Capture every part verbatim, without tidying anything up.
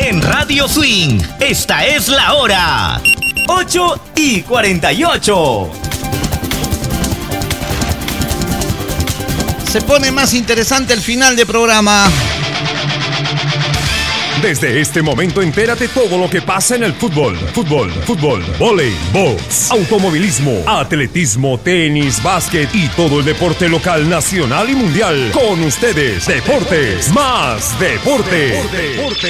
En Radio Swing, esta es la hora. ocho y cuarenta y ocho. Se pone más interesante el final de programa. Desde este momento entérate todo lo que pasa en el fútbol, fútbol, fútbol, vóley, box, automovilismo, atletismo, tenis, básquet y todo el deporte local, nacional y mundial. Con ustedes, Deportes Más Deporte. Deporte.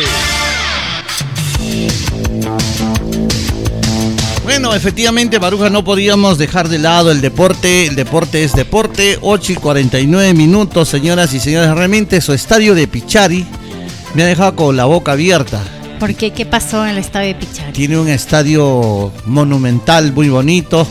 Bueno, efectivamente, Baruja, no podíamos dejar de lado el deporte. El deporte es deporte. ocho y cuarenta y nueve minutos, señoras y señores. Realmente su estadio de Pichari me ha dejado con la boca abierta. ¿Por qué? ¿Qué pasó en el estadio de Pichari? Tiene un estadio monumental muy bonito.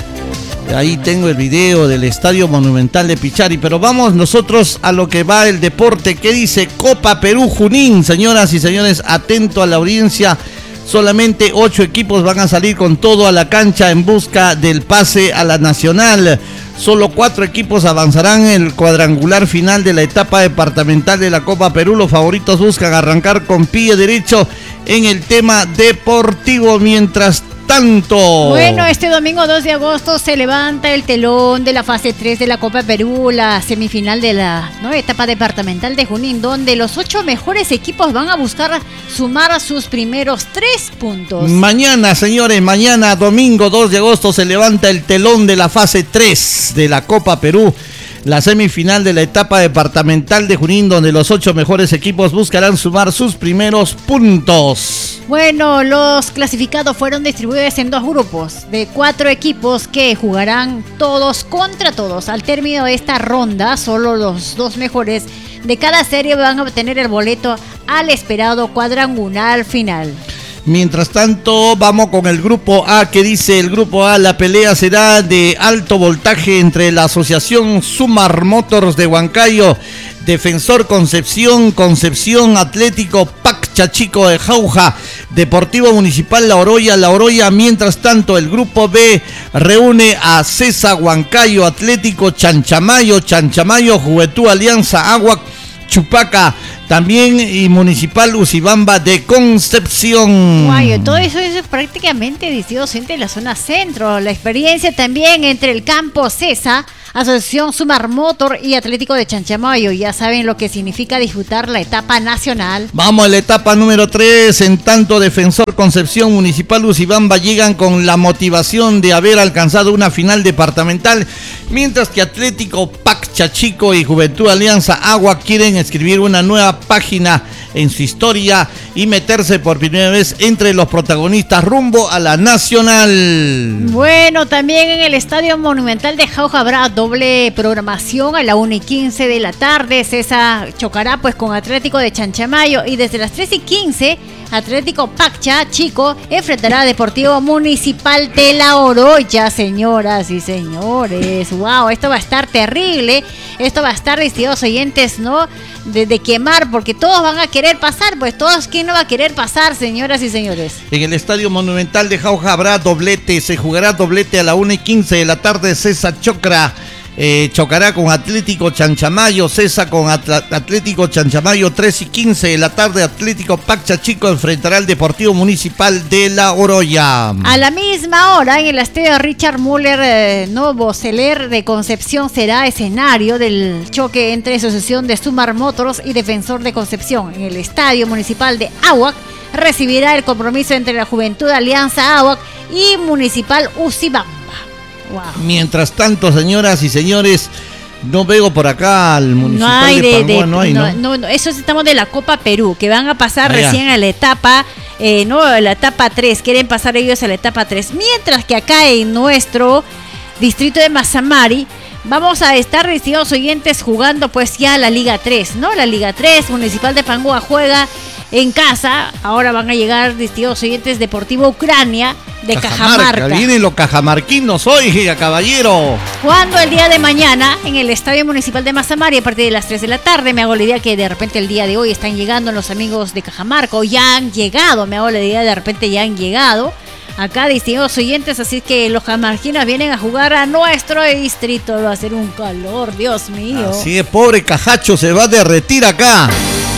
Ahí tengo el video del estadio monumental de Pichari. Pero vamos nosotros a lo que va el deporte. ¿Qué dice Copa Perú Junín? Señoras y señores, atento a la audiencia. Solamente ocho equipos van a salir con todo a la cancha en busca del pase a la nacional. Solo cuatro equipos avanzarán en el cuadrangular final de la etapa departamental de la Copa Perú. Los favoritos buscan arrancar con pie derecho en el tema deportivo. Mientras tanto, bueno, este domingo dos de agosto se levanta el telón de la fase tres de la Copa Perú, la semifinal de la ¿no? etapa departamental de Junín, donde los ocho mejores equipos van a buscar sumar a sus primeros tres puntos. Mañana, señores, mañana domingo dos de agosto se levanta el telón de la fase tres de la Copa Perú, la semifinal de la etapa departamental de Junín, donde los ocho mejores equipos buscarán sumar sus primeros puntos. Bueno, los clasificados fueron distribuidos en dos grupos de cuatro equipos que jugarán todos contra todos. Al término de esta ronda, solo los dos mejores de cada serie van a obtener el boleto al esperado cuadrangular final. Mientras tanto, vamos con el grupo A. Que dice el grupo A: la pelea será de alto voltaje entre la asociación Sumar Motors de Huancayo, Defensor Concepción, Concepción Atlético Pacchachico de Jauja, Deportivo Municipal La Oroya, La Oroya. Mientras tanto, el grupo B reúne a Cesa Huancayo, Atlético Chanchamayo, Chanchamayo, Juventud Alianza Agua, Chupaca también y Municipal Usibamba de Concepción. Guayo, todo eso es prácticamente distinto entre la zona centro. La experiencia también entre el campo Cesa, Asociación Sumar Motor y Atlético de Chanchamayo. Ya saben lo que significa disfrutar la etapa nacional. Vamos a la etapa número tres. En tanto, Defensor Concepción, Municipal Usibamba llegan con la motivación de haber alcanzado una final departamental, mientras que Atlético Pacchachico y Juventud Alianza Agua quieren escribir una nueva página en su historia y meterse por primera vez entre los protagonistas rumbo a la nacional. Bueno, también en el Estadio Monumental de Jauja habrá doble programación a la una y quince de la tarde. Cesa chocará pues con Atlético de Chanchamayo, y desde las tres y quince Atlético Paccha Chico enfrentará a Deportivo Municipal de La Oroya, señoras y señores. Wow, esto va a estar terrible. Esto va a estar, estimados oyentes, ¿no? De, de quemar, porque todos van a querer pasar, pues todos, ¿quién no va a querer pasar, señoras y señores? En el Estadio Monumental de Jauja habrá doblete, se jugará doblete a la una y quince de la tarde. Cesa Chocra eh, chocará con Atlético Chanchamayo, Cesa con Atl- Atlético Chanchamayo, tres y quince de la tarde. Atlético Pacchachico enfrentará al Deportivo Municipal de La Oroya. A la misma hora, en el estadio Richard Müller eh, Novo Celer de Concepción será escenario del choque entre Asociación de Sumar Motors y Defensor de Concepción. En el Estadio Municipal de Aguac recibirá el compromiso entre la Juventud Alianza Aguac y Municipal Usibamba. Wow. Mientras tanto, señoras y señores, no veo por acá al Municipal no hay de, de, Pangua, de, no hay, ¿no? no, no, no, eso estamos de la Copa Perú, que van a pasar ah, recién a la etapa, eh, no, a la etapa tres, quieren pasar ellos a la etapa tres, mientras que acá en nuestro distrito de Mazamari vamos a estar, estimados oyentes, jugando pues ya la Liga tres, ¿no? La Liga tres, Municipal de Pangua juega en casa. Ahora van a llegar, estimados oyentes, Deportivo Ucrania de Cajamarca. Cajamarca. Vienen los cajamarquinos hoy, caballero. Jugando el día de mañana en el Estadio Municipal de Mazamari a partir de las tres de la tarde. Me hago la idea que de repente el día de hoy están llegando los amigos de Cajamarca, o ya han llegado, me hago la idea de repente ya han llegado acá, distinguidos oyentes, así que los cajamarquinos vienen a jugar a nuestro distrito. Va a ser un calor, Dios mío. Así es, pobre Cajacho, se va a derretir acá.